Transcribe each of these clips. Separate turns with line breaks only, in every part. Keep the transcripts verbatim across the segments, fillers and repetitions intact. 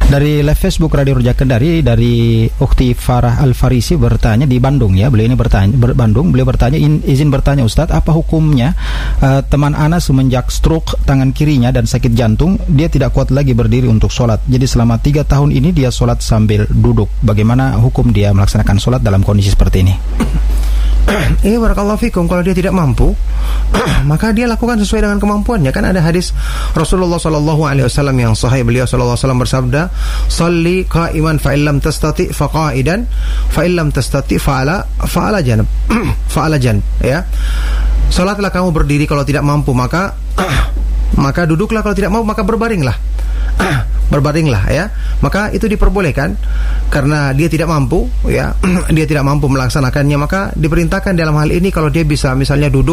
Dari live Facebook Radio Raja Kendari, dari Ukhti Farah Al-Farisi bertanya di Bandung ya, beliau ini bertanya ber, Bandung, beliau bertanya in, izin bertanya Ustadz, apa hukumnya uh, teman ana semenjak stroke tangan kirinya dan sakit jantung, dia tidak kuat lagi berdiri untuk sholat. Jadi selama tiga tahun ini dia sholat sambil duduk. Bagaimana hukum dia melaksanakan sholat dalam kondisi seperti ini?
Ini barakallahu fikum, kalau dia tidak mampu maka dia lakukan sesuai dengan kemampuannya. Kan ada hadis Rasulullah sallallahu alaihi wasallam yang sahih, beliau sallallahu alaihi wasallam bersabda, "Shalli qa'iman fa illam tastati fa qa'idan fa illam tastati fa ala fa ala janab." fa ala janab, ya. Salatlah kamu berdiri kalau tidak mampu, maka maka duduklah kalau tidak mampu, maka berbaringlah. berbaringlah ya, maka itu diperbolehkan karena dia tidak mampu ya, dia tidak mampu melaksanakannya, maka diperintahkan dalam hal ini kalau dia bisa misalnya duduk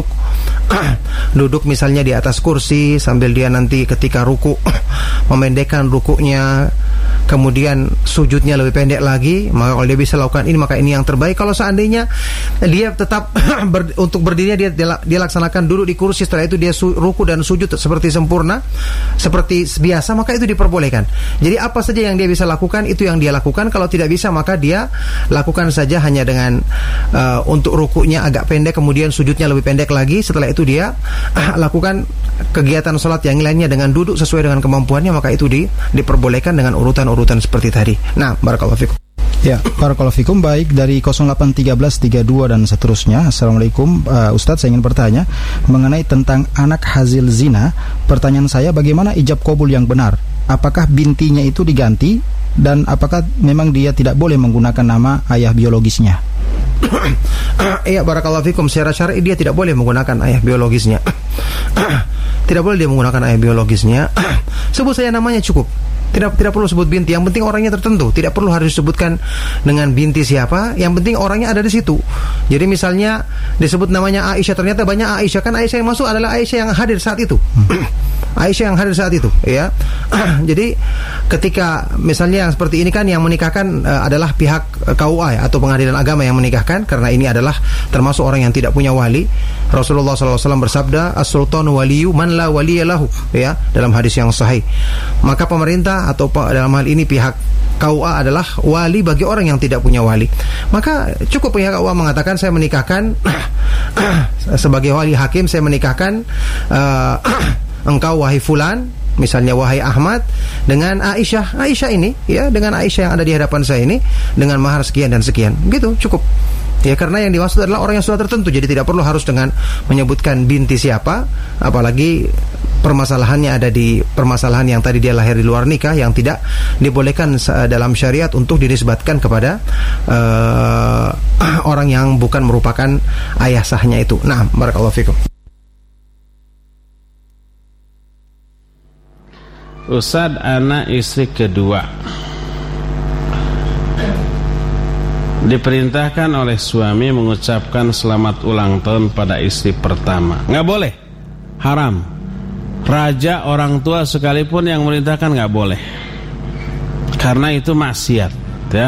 duduk misalnya di atas kursi sambil dia nanti ketika ruku memendekkan rukuknya, kemudian sujudnya lebih pendek lagi, maka kalau dia bisa lakukan ini maka ini yang terbaik. Kalau seandainya dia tetap ber, untuk berdirinya dia, dia dia laksanakan duduk di kursi, setelah itu dia su, ruku dan sujud seperti sempurna seperti biasa, maka itu diperbolehkan. Jadi apa saja yang dia bisa lakukan itu yang dia lakukan. Kalau tidak bisa maka dia lakukan saja hanya dengan uh, untuk rukunya agak pendek, kemudian sujudnya lebih pendek lagi. Setelah itu dia uh, lakukan kegiatan sholat yang lainnya dengan duduk sesuai dengan kemampuannya, maka itu di, diperbolehkan dengan urutan-urutan seperti tadi. Nah, barakallahu fikum.
Ya, barakallahu fikum. Baik, dari nol delapan tiga belas tiga dua dan seterusnya. Assalamualaikum uh, Ustadz, saya ingin bertanya mengenai tentang anak hasil zina. Pertanyaan saya, bagaimana ijab qabul yang benar? Apakah bintinya itu diganti dan apakah memang dia tidak boleh menggunakan nama ayah biologisnya?
Iya, barakallahu fikum. Secara syar'i dia tidak boleh menggunakan ayah biologisnya. Tidak boleh dia menggunakan ayah biologisnya. Sebut saja namanya cukup. Tidak tidak perlu sebut binti. Yang penting orangnya tertentu. Tidak perlu harus disebutkan dengan binti siapa. Yang penting orangnya ada di situ. Jadi misalnya disebut namanya Aisyah, ternyata banyak Aisyah. Kan Aisyah yang masuk adalah Aisyah yang hadir saat itu. Aisyah yang hadir saat itu, ya. Jadi ketika misalnya yang seperti ini kan yang menikahkan uh, adalah pihak K U A ya, atau pengadilan agama yang menikahkan, karena ini adalah termasuk orang yang tidak punya wali. Rasulullah sallallahu alaihi wasallam bersabda, "As-sultanu waliyyu man la waliya lahu," ya, dalam hadis yang sahih. Maka pemerintah atau dalam hal ini pihak K U A adalah wali bagi orang yang tidak punya wali. Maka cukup pihak K U A mengatakan, saya menikahkan sebagai wali hakim, saya menikahkan uh, engkau wahai fulan, misalnya wahai Ahmad, dengan Aisyah. Aisyah ini ya, dengan Aisyah yang ada di hadapan saya ini dengan mahar sekian dan sekian. Gitu, cukup. Ya, karena yang dimaksud adalah orang yang sudah tertentu. Jadi tidak perlu harus dengan menyebutkan binti siapa, apalagi permasalahannya ada di permasalahan yang tadi dia lahir di luar nikah, yang tidak dibolehkan dalam syariat untuk dinisbatkan kepada uh, orang yang bukan merupakan ayah sahnya itu. Nah, barakallahu fikum.
Ustadz, anak istri kedua diperintahkan oleh suami mengucapkan selamat ulang tahun pada istri pertama. Nggak boleh, haram. Raja orang tua sekalipun yang merintahkan nggak boleh, karena itu maksiat, ya.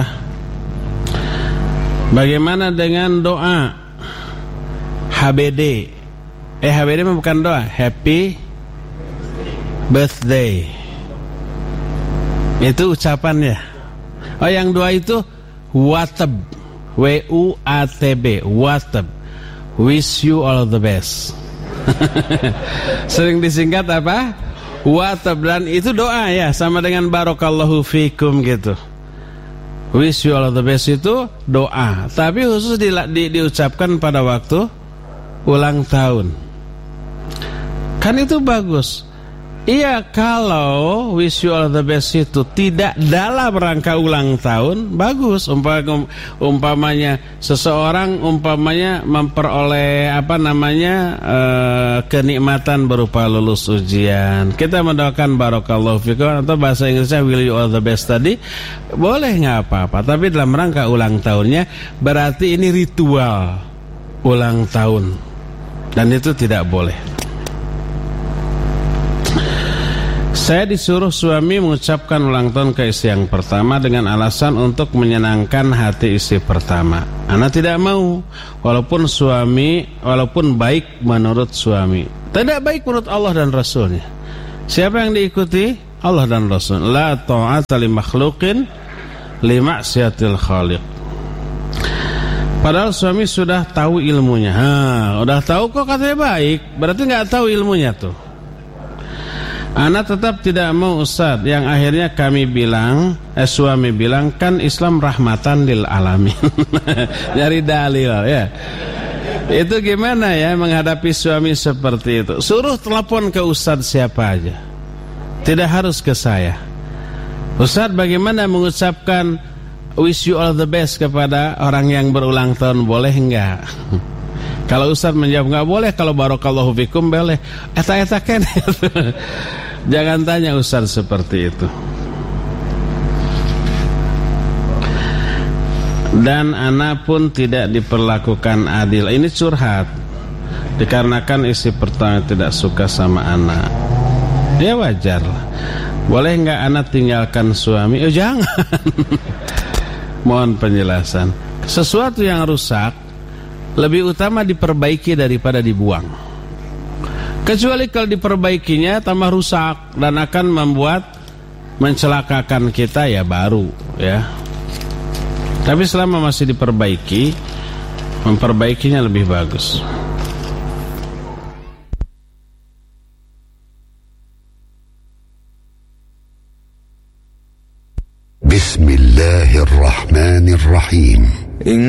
Bagaimana dengan doa H B D? Eh, H B D bukan doa, Happy Birthday. Itu ucapannya. Oh, yang dua itu Watab, W U A T B, Watab, wish you all the best. Sering disingkat apa? Watab, dan itu doa ya, sama dengan barakallahu fikum gitu. Wish you all the best itu doa, tapi khusus di, di, diucapkan pada waktu ulang tahun. Kan itu bagus. Iya, kalau wish you all the best itu tidak dalam rangka ulang tahun, bagus. Umpam, umpamanya seseorang umpamanya memperoleh apa namanya uh, kenikmatan berupa lulus ujian, kita mendoakan barakallahu fikum, atau bahasa Inggrisnya will you all the best tadi, boleh nggak apa-apa. Tapi dalam rangka ulang tahunnya berarti ini ritual ulang tahun, dan itu tidak boleh. Saya disuruh suami mengucapkan ulang tahun ke istri yang pertama dengan alasan untuk menyenangkan hati istri pertama. Ana tidak mau, walaupun suami, walaupun baik menurut suami. Tidak baik menurut Allah dan Rasulnya. Siapa yang diikuti? Allah dan Rasul. La ta'ata li makhluqin li ma'siyatil khaliq. Padahal suami sudah tahu ilmunya. Ha, udah tahu kok katanya baik, berarti nggak tahu ilmunya tuh. Ana tetap tidak mau Ustaz. Yang akhirnya kami bilang, eh, suami bilang kan Islam rahmatan lil alamin. Nyari dalil ya. Itu gimana ya menghadapi suami seperti itu? Suruh telepon ke Ustaz siapa aja. Tidak harus ke saya. Ustaz, bagaimana mengucapkan wish you all the best kepada orang yang berulang tahun, boleh enggak? Kalau Ustaz menjawab enggak boleh, kalau barakallahu fikum boleh. Eta-eta kan. Jangan tanya Ustaz seperti itu. Dan anak pun tidak diperlakukan adil. Ini curhat. Dikarenakan istri pertama tidak suka sama anak. Ya wajar lah. Boleh enggak anak tinggalkan suami? Oh jangan. Mohon penjelasan. Sesuatu yang rusak lebih utama diperbaiki daripada dibuang. Kecuali kalau diperbaikinya tambah rusak dan akan membuat mencelakakan kita, ya baru ya. Tapi selama masih diperbaiki, memperbaikinya lebih bagus.
Bismillahirrahmanirrahim.